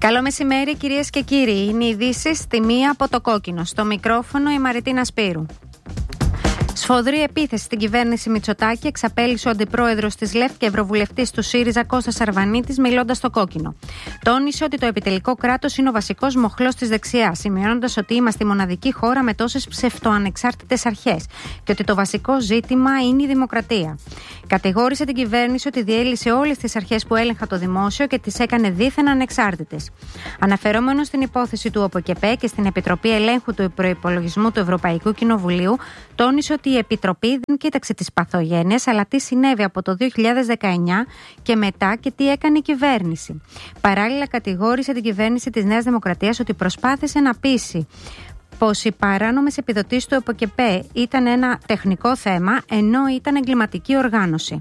Καλό μεσημέρι, κυρίες και κύριοι. Είναι οι ειδήσεις στη μία από το κόκκινο. Στο μικρόφωνο η Μαριτίνα Σπύρου. Σφοδρή επίθεση στην κυβέρνηση Μητσοτάκη εξαπέλυσε ο αντιπρόεδρος της ΛΕΦ και ευρωβουλευτής του ΣΥΡΙΖΑ Κώστας Αρβανίτης, μιλώντας στο κόκκινο. Τόνισε ότι το επιτελικό κράτος είναι ο βασικός μοχλός της δεξιάς, σημειώνοντας ότι είμαστε η μοναδική χώρα με τόσες ψευτοανεξάρτητες αρχές και ότι το βασικό ζήτημα είναι η δημοκρατία. Κατηγόρησε την κυβέρνηση ότι διέλυσε όλες τις αρχές που έλεγχαν το δημόσιο και τις έκανε δίθεν ανεξάρτητες. Αναφερόμενος στην υπόθεση του ΟΠΟΚΕΠΕ και στην Επιτροπή Ελέγχου του Προϋπολογισμού του Ευρωπαϊκού Κοινοβουλίου, τόνισε ότι η Επιτροπή δεν κοίταξε τις παθογένειες, αλλά τι συνέβη από το 2019 και μετά και τι έκανε η κυβέρνηση. Παράλληλα, κατηγόρησε την κυβέρνηση της Νέας Δημοκρατίας ότι προσπάθησε να πείσει πως οι παράνομες επιδοτήσεις του ΟΠΟΚΕΠΕ ήταν ένα τεχνικό θέμα, ενώ ήταν εγκληματική οργάνωση.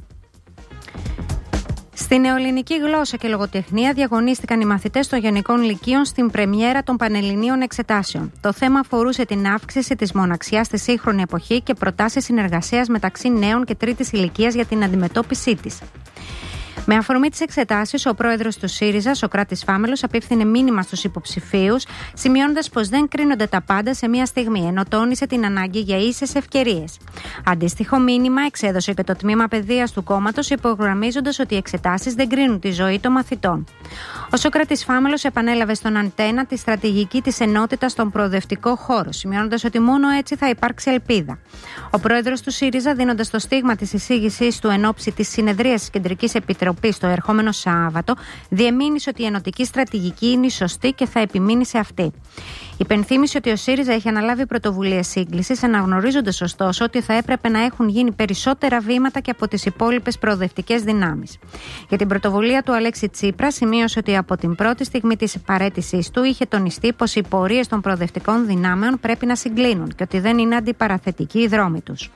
Στη νεοελληνική γλώσσα και λογοτεχνία διαγωνίστηκαν οι μαθητές των Γενικών Λυκείων στην πρεμιέρα των Πανελληνίων Εξετάσεων. Το θέμα αφορούσε την αύξηση της μοναξιάς στη σύγχρονη εποχή και προτάσεις συνεργασίας μεταξύ νέων και τρίτης ηλικίας για την αντιμετώπιση της. Με αφορμή τις εξετάσεις, ο πρόεδρος του ΣΥΡΙΖΑ, Σωκράτης Φάμελος, απίφθινε μήνυμα στους υποψηφίους, σημειώνοντας πως δεν κρίνονται τα πάντα σε μία στιγμή, ενώ τόνισε την ανάγκη για ίσες ευκαιρίες. Αντίστοιχο μήνυμα εξέδωσε και το τμήμα παιδείας του κόμματος, υπογραμμίζοντας ότι οι εξετάσεις δεν κρίνουν τη ζωή των μαθητών. Ο Σωκράτης Φάμελος επανέλαβε στον Αντένα τη στρατηγική της ενότητας στον προοδευτικό χώρο, σημειώνοντας ότι μόνο έτσι θα υπάρξει ελπίδα. Ο πρόεδρος του ΣΥΡΙΖΑ, δίνοντας το στίγμα της εισήγησής του εν ώψη της συνεδρίας της Κεντρικής Επιτροπής το ερχόμενο Σάββατο, διεμήνυσε ότι η ενωτική στρατηγική είναι η σωστή και θα επιμείνει σε αυτή. Υπενθύμησε ότι ο ΣΥΡΙΖΑ έχει αναλάβει πρωτοβουλίες σύγκλησης, αναγνωρίζοντας ωστόσο ότι θα έπρεπε να έχουν γίνει περισσότερα βήματα και από τις υπόλοιπες προοδευτικές δυνάμεις. Για την πρωτοβουλία του Αλέξη Τσίπρα, σημείωσε ότι από την πρώτη στιγμή της παραίτησής του είχε τονιστεί πως οι πορείες των προοδευτικών δυνάμεων πρέπει να συγκλίνουν και ότι δεν είναι αντιπαραθετικοί οι δρόμοι τους.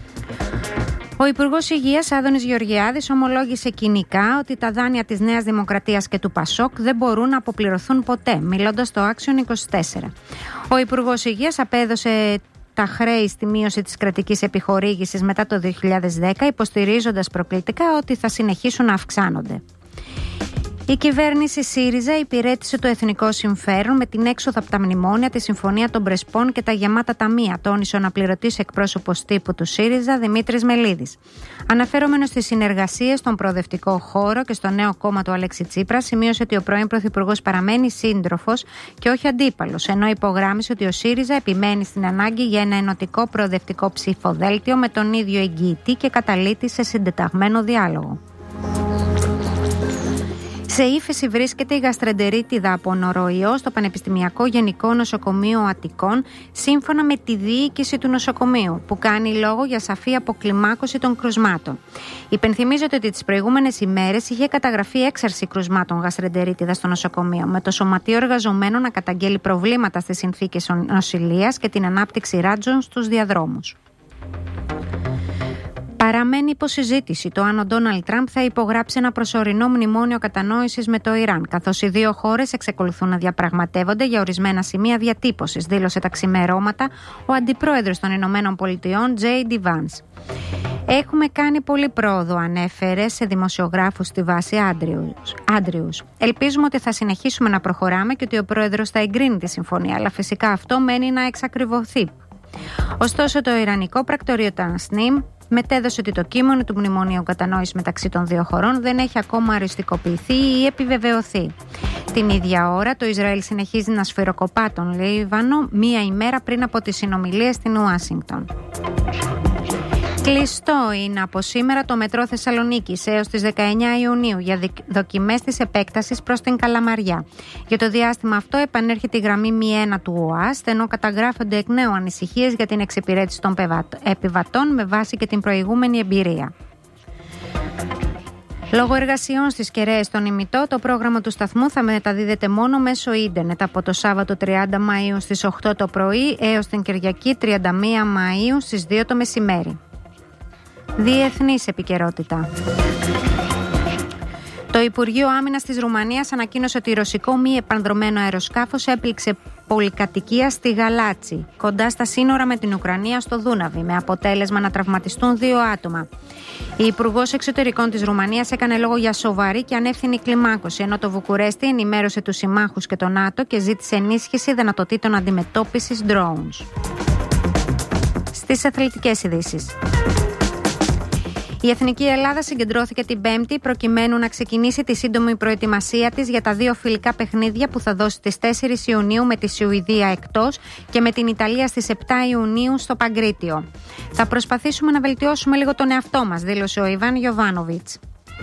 Ο Υπουργός Υγείας Άδωνης Γεωργιάδης ομολόγησε κοινικά ότι τα δάνεια της Νέας Δημοκρατίας και του ΠΑΣΟΚ δεν μπορούν να αποπληρωθούν ποτέ, μιλώντας στο Action 24. Ο Υπουργός Υγείας απέδωσε τα χρέη στη μείωση της κρατικής επιχορήγησης μετά το 2010, υποστηρίζοντας προκλητικά ότι θα συνεχίσουν να αυξάνονται. Η κυβέρνηση ΣΥΡΙΖΑ υπηρέτησε το εθνικό συμφέρον με την έξοδο από τα μνημόνια, τη Συμφωνία των Πρεσπών και τα γεμάτα ταμεία, τόνισε ο αναπληρωτής εκπρόσωπος τύπου του ΣΥΡΙΖΑ Δημήτρης Μελίδης. Αναφερόμενος στις συνεργασίες στον προοδευτικό χώρο και στο νέο κόμμα του Αλέξη Τσίπρα, σημείωσε ότι ο πρώην Πρωθυπουργός παραμένει σύντροφος και όχι αντίπαλος, ενώ υπογράμμισε ότι ο ΣΥΡΙΖΑ επιμένει στην ανάγκη για ένα ενωτικό προοδευτικό ψηφοδέλτιο με τον ίδιο εγγυητή και καταλήτη σε συντεταγμένο Σε ύφεση βρίσκεται η γαστρεντερίτιδα από νοροϊό στο Πανεπιστημιακό Γενικό Νοσοκομείο Αττικών, σύμφωνα με τη διοίκηση του νοσοκομείου, που κάνει λόγο για σαφή αποκλιμάκωση των κρουσμάτων. Υπενθυμίζεται ότι τις προηγούμενες ημέρες είχε καταγραφεί έξαρση κρουσμάτων γαστρεντερίτιδα στο νοσοκομείο, με το Σωματείο Εργαζομένων να καταγγέλει προβλήματα στις συνθήκες νοσηλείας και την ανάπτυξη ράτζων στους διαδρόμους. Παραμένει υποσυζήτηση το αν ο Ντόναλντ Τραμπ θα υπογράψει ένα προσωρινό μνημόνιο κατανόησης με το Ιράν, καθώς οι δύο χώρες εξακολουθούν να διαπραγματεύονται για ορισμένα σημεία διατύπωσης, δήλωσε τα ξημερώματα ο αντιπρόεδρος των Ηνωμένων Πολιτειών, J.D. Vance. Έχουμε κάνει πολύ πρόοδο, ανέφερε σε δημοσιογράφους στη βάση Άντριους. Ελπίζουμε ότι θα συνεχίσουμε να προχωράμε και ότι ο πρόεδρος θα εγκρίνει τη συμφωνία, αλλά φυσικά αυτό μένει να εξακριβωθεί. Ωστόσο, το Ιρανικό πρακτορείο Τανσνίμ μετέδωσε ότι το κείμενο του μνημονίου κατανόησης μεταξύ των δύο χωρών δεν έχει ακόμα οριστικοποιηθεί ή επιβεβαιωθεί. Την ίδια ώρα, το Ισραήλ συνεχίζει να σφυροκοπά τον Λίβανο μία ημέρα πριν από τις συνομιλίες στην Ουάσιγκτον. Κλειστό είναι από σήμερα το μετρό Θεσσαλονίκης έως τις 19 Ιουνίου για δοκιμές της επέκτασης προς την Καλαμαριά. Για το διάστημα αυτό επανέρχεται η γραμμή μη 1 του ΟΑΣΤ, ενώ καταγράφονται εκ νέου ανησυχίες για την εξυπηρέτηση των επιβατών με βάση και την προηγούμενη εμπειρία. Λόγω εργασιών στις κεραίες στον ημιτό, το πρόγραμμα του σταθμού θα μεταδίδεται μόνο μέσω ίντερνετ από το Σάββατο 30 Μαΐου στις 8 το πρωί έως την Κυριακή 31 Μαΐου στις 2 το μεσημέρι. Διεθνής επικαιρότητα. Το Υπουργείο Άμυνας της Ρουμανίας ανακοίνωσε ότι ρωσικό μη επανδρωμένο αεροσκάφος έπληξε πολυκατοικία στη Γαλάτσι, κοντά στα σύνορα με την Ουκρανία στο Δούναβι, με αποτέλεσμα να τραυματιστούν 2 άτομα. Η Υπουργός Εξωτερικών της Ρουμανίας έκανε λόγο για σοβαρή και ανεύθυνη κλιμάκωση, ενώ το Βουκουρέστι ενημέρωσε τους συμμάχους και τον ΝΑΤΟ και ζήτησε ενίσχυση δυνατοτήτων αντιμετώπισης drones. Στις αθλητικές ειδήσεις. Η Εθνική Ελλάδα συγκεντρώθηκε την Πέμπτη προκειμένου να ξεκινήσει τη σύντομη προετοιμασία της για τα 2 φιλικά παιχνίδια που θα δώσει στις 4 Ιουνίου με τη Σουηδία εκτός και με την Ιταλία στις 7 Ιουνίου στο Παγκρίτιο. Θα προσπαθήσουμε να βελτιώσουμε λίγο τον εαυτό μας, δήλωσε ο Ιβάν Γιοβάνοβιτς.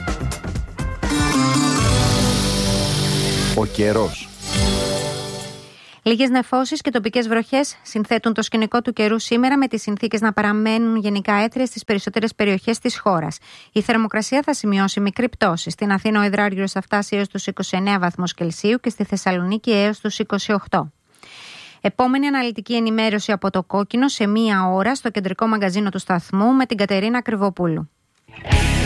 Ο καιρός. Λίγες νεφώσεις και τοπικές βροχές συνθέτουν το σκηνικό του καιρού σήμερα, με τις συνθήκες να παραμένουν γενικά έθριες στις περισσότερες περιοχές της χώρας. Η θερμοκρασία θα σημειώσει μικρή πτώση. Στην Αθήνα ο υδράργυρος θα φτάσει έως τους 29 βαθμούς Κελσίου και στη Θεσσαλονίκη έως τους 28. Επόμενη αναλυτική ενημέρωση από το Κόκκινο σε 1 ώρα στο κεντρικό μαγκαζίνο του σταθμού με την Κατερίνα Κρυβοπούλου.